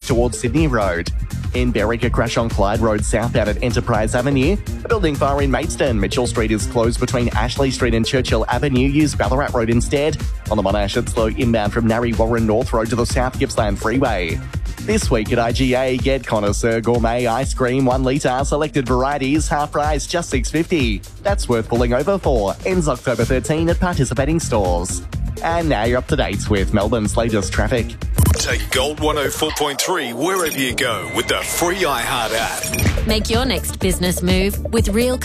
towards Sydney Road. In Berwick, a crash on Clyde Road southbound at Enterprise Avenue. A building fire in Maidstone. Mitchell Street is closed between Ashley Street and Churchill Avenue. Use Ballarat Road instead. On the Monash, it's slow inbound from Narre Warren North Road to the South Gippsland Freeway. This week at IGA, get Connoisseur Gourmet Ice Cream 1 litre, selected varieties, half price, just $6.50. That's worth pulling over for. Ends October 13 at participating stores. And now you're up to date with Melbourne's latest traffic. Take Gold 104.3 wherever you go with the free iHeart app. Make your next business move with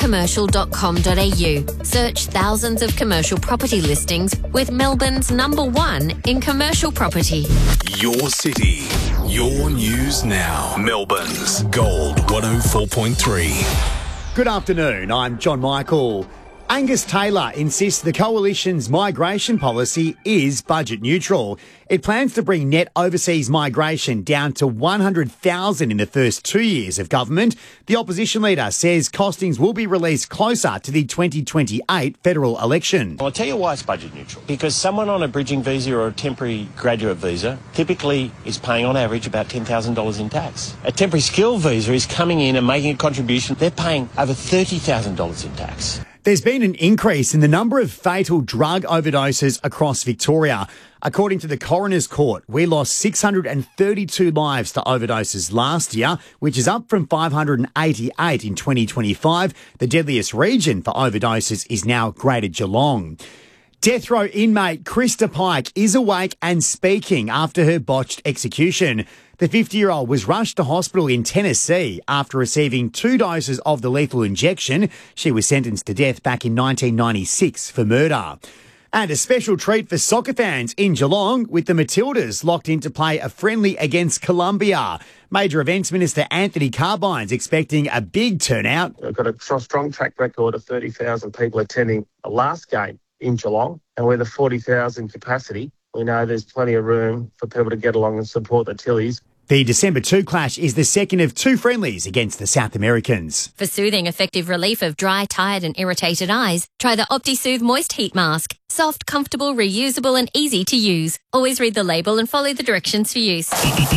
realcommercial.com.au. Search thousands of commercial property listings with Melbourne's #1 in commercial property. Your city, your news now. Melbourne's Gold 104.3. Good afternoon, I'm John Michael. Angus Taylor insists the Coalition's migration policy is budget neutral. It plans to bring net overseas migration down to 100,000 in the first 2 years of government. The opposition leader says costings will be released closer to the 2028 federal election. I'll tell you why it's budget neutral. Because someone on a bridging visa or a temporary graduate visa typically is paying on average about $10,000 in tax. A temporary skill visa is coming in and making a contribution. They're paying over $30,000 in tax. There's been an increase in the number of fatal drug overdoses across Victoria. According to the Coroner's Court, we lost 632 lives to overdoses last year, which is up from 588 in 2025. The deadliest region for overdoses is now Greater Geelong. Death row inmate Krista Pike is awake and speaking after her botched execution. The 50-year-old was rushed to hospital in Tennessee after receiving 2 doses of the lethal injection. She was sentenced to death back in 1996 for murder. And a special treat for soccer fans in Geelong with the Matildas locked in to play a friendly against Colombia. Major Events Minister Anthony Carbine's expecting a big turnout. We've got a strong track record of 30,000 people attending the last game in Geelong, and with a 40,000 capacity, we know there's plenty of room for people to get along and support the Tillies. The December 2 clash is the second of 2 friendlies against the South Americans. For soothing, effective relief of dry, tired and irritated eyes, try the OptiSoothe Moist Heat Mask. Soft, comfortable, reusable and easy to use. Always read the label and follow the directions for use.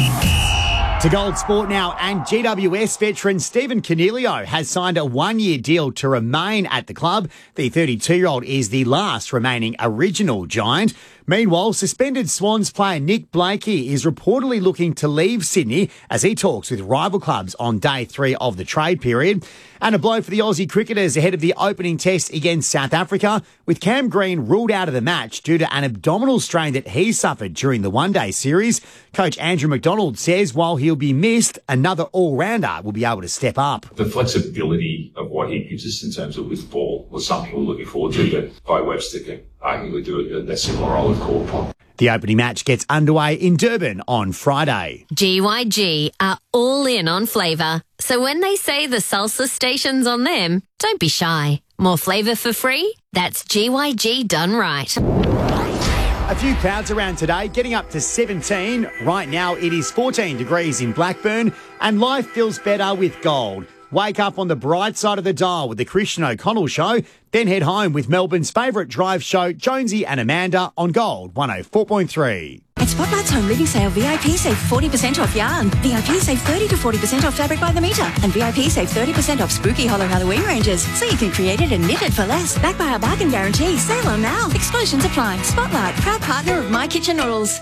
To Gold Sport now, and GWS veteran Stephen Coniglio has signed a 1-year deal to remain at the club. The 32-year-old is the last remaining original Giant. Meanwhile, suspended Swans player Nick Blakey is reportedly looking to leave Sydney as he talks with rival clubs on day 3 of the trade period. And a blow for the Aussie cricketers ahead of the opening test against South Africa, with Cam Green ruled out of the match due to an abdominal strain that he suffered during the one-day series. Coach Andrew McDonald says while he'll be missed, another all-rounder will be able to step up. The flexibility of what he gives us in terms of with ball was something we're looking forward to, but by Webster can arguably do it that similar role with Caldwell. The opening match gets underway in Durban on Friday. GYG are all in on flavour. So when they say the salsa station's on them, don't be shy. More flavour for free? That's GYG done right. A few clouds around today, getting up to 17. Right now it is 14 degrees in Blackburn, and life feels better with Gold. Wake up on the bright side of the dial with the Christian O'Connell Show, then head home with Melbourne's favourite drive show, Jonesy and Amanda, on Gold 104.3. At Spotlight's Home Living Sale, VIP save 40% off yarn. VIP save 30 to 40% off fabric by the metre. And VIP save 30% off spooky Hollow Halloween ranges. So you can create it and knit it for less. Backed by our bargain guarantee. Sale on now. Exclusions apply. Spotlight, proud partner of My Kitchen Noodles.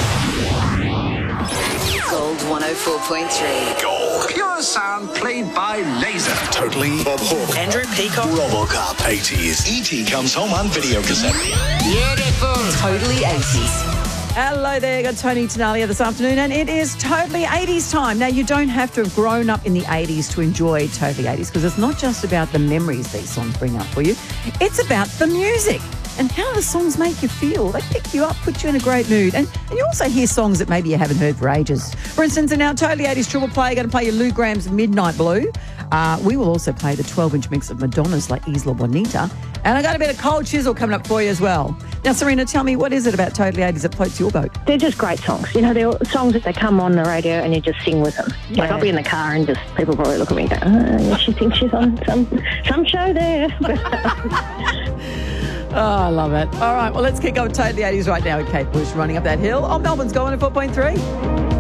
Gold 104.3. Gold. Pure sound played by laser. Totally. Bob Hawke. Andrew Peacock. RoboCop. 80s. E.T. comes home on video cassette. Beautiful. Totally 80s. Hello there, got Tony Tenalia this afternoon, and it is totally 80s time. Now, you don't have to have grown up in the 80s to enjoy totally 80s, because it's not just about the memories these songs bring up for you. It's about the music and how the songs make you feel. They pick you up, put you in a great mood. And you also hear songs that maybe you haven't heard for ages. For instance, in our Totally 80s Triple Play, going to play you Lou Graham's Midnight Blue. We will also play the 12-inch mix of Madonna's La Isla Bonita. And I got a bit of Cold Chisel coming up for you as well. Now, Serena, tell me, what is it about Totally 80s that floats your boat? They're just great songs. You know, they're songs that they come on the radio and you just sing with them. Yeah. Like, I'll be in the car and just people probably look at me and go, oh, she thinks she's on some show there. Oh, I love it. All right, well, let's kick off Totally 80s right now with Kate Bush running up that hill on Melbourne's Go 104.3.